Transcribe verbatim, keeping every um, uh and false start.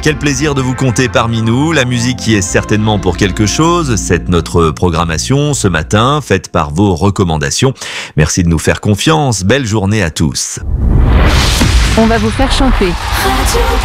Quel plaisir de vous compter parmi nous. La musique qui est certainement pour quelque chose. C'est notre programmation ce matin, faite par vos recommandations. Merci de nous faire confiance. Belle journée à tous. On va vous faire chanter.